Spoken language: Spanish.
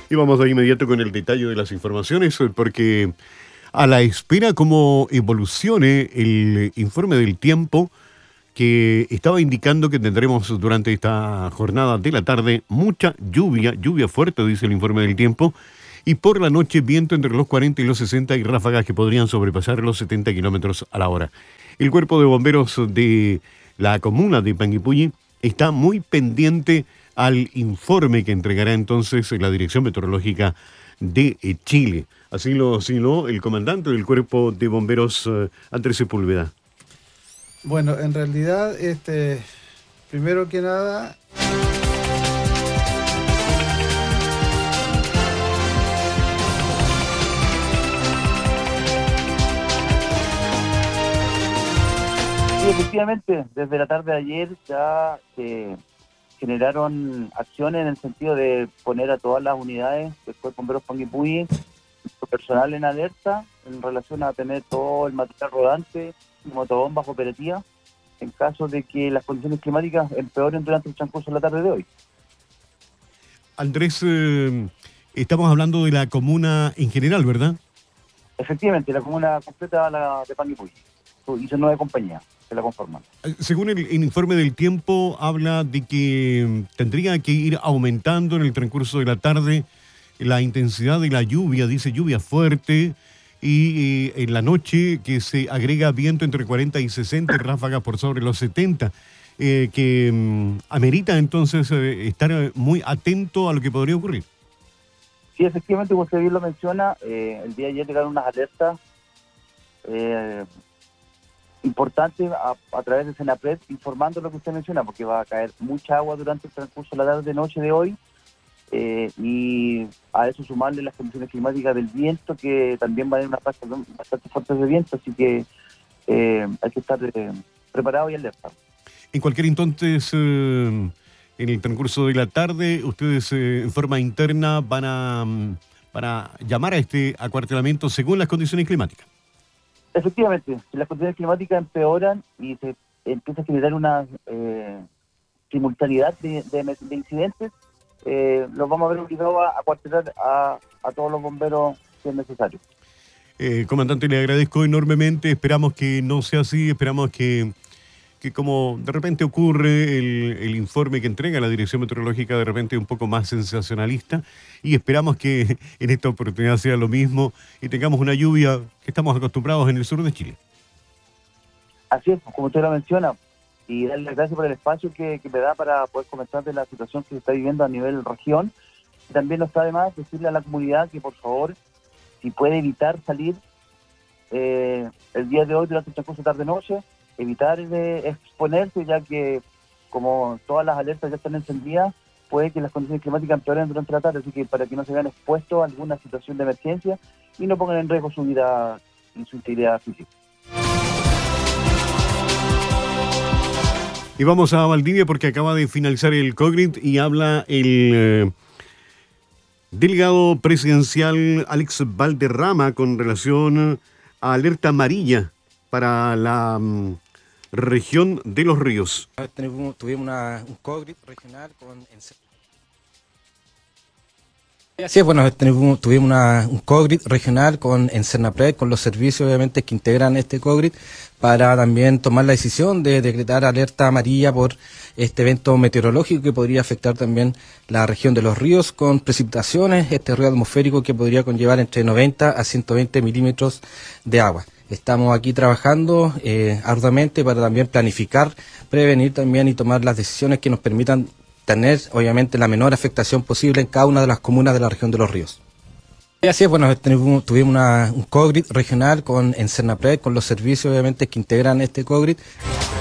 Y vamos de inmediato con el detalle de las informaciones, porque a la espera cómo evolucione el informe del tiempo que estaba indicando que tendremos durante esta jornada de la tarde mucha lluvia fuerte, dice el informe del tiempo, y por la noche viento entre los 40 y los 60 y ráfagas que podrían sobrepasar los 70 kilómetros a la hora. El cuerpo de bomberos de la comuna de Panguipulli está muy pendiente al informe que entregará entonces la Dirección Meteorológica de Chile. Así lo señaló el comandante del cuerpo de bomberos, Andrés Sepúlveda. Bueno, en realidad, primero que nada, sí, efectivamente, desde la tarde de ayer ya se generaron acciones en el sentido de poner a todas las unidades del Cuerpo de Bomberos Panguipulli, personal en alerta en relación a tener todo el material rodante y motobombas operativas en caso de que las condiciones climáticas empeoren durante el transcurso de la tarde de hoy. Andrés, estamos hablando de la comuna en general, ¿verdad? Efectivamente, la comuna completa de Panguipulli y sus 9 compañías que la conforman. Según el informe del tiempo, habla de que tendría que ir aumentando en el transcurso de la tarde la intensidad de la lluvia, dice lluvia fuerte, y en la noche que se agrega viento entre 40 y 60 y ráfagas por sobre los 70, que amerita entonces estar muy atento a lo que podría ocurrir. Sí, efectivamente, como usted bien lo menciona, el día de ayer llegaron unas alertas importantes a través de Senapred, informando lo que usted menciona, porque va a caer mucha agua durante el transcurso de la tarde-noche de hoy, y a eso sumarle las condiciones climáticas del viento, que también va a haber unas rachas bastante fuertes de viento, así que hay que estar preparado y alerta. En cualquier entonces, en el transcurso de la tarde, ustedes en forma interna van para llamar a este acuartelamiento según las condiciones climáticas. Efectivamente, si las condiciones climáticas empeoran y se empieza a generar una simultaneidad de incidentes, los vamos a ver obligados a acuartelar a todos los bomberos si es necesario. Comandante, le agradezco enormemente, esperamos que no sea así, esperamos que como de repente ocurre el informe que entrega la Dirección Meteorológica de repente un poco más sensacionalista, y esperamos que en esta oportunidad sea lo mismo y tengamos una lluvia que estamos acostumbrados en el sur de Chile. Así es, como usted lo menciona, y darle las gracias por el espacio que me da para poder comentar de la situación que se está viviendo a nivel región. Y también no está de más decirle a la comunidad que por favor, si puede evitar salir el día de hoy durante el transcurso de tarde-noche, evitar exponerse, ya que como todas las alertas ya están encendidas, puede que las condiciones climáticas empeoren durante la tarde, así que para que no se vean expuestos a alguna situación de emergencia y no pongan en riesgo su vida y su integridad física. Y vamos a Valdivia porque acaba de finalizar el COGRIT y habla el delegado presidencial Alex Valderrama con relación a alerta amarilla para la región de Los Ríos. Tuvimos un COGRIT regional con... Sí, bueno, tuvimos un COGRIT regional con Senapred, con los servicios obviamente que integran este COGRIT, para también tomar la decisión de decretar alerta amarilla por este evento meteorológico que podría afectar también la región de Los Ríos, con precipitaciones, este ruido atmosférico que podría conllevar entre 90 a 120 milímetros de agua. Estamos aquí trabajando arduamente para también planificar, prevenir también y tomar las decisiones que nos permitan tener, obviamente, la menor afectación posible en cada una de las comunas de la región de Los Ríos. Así es, bueno, tuvimos un COGRIT regional con Senapred, con los servicios, obviamente, que integran este COGRIT.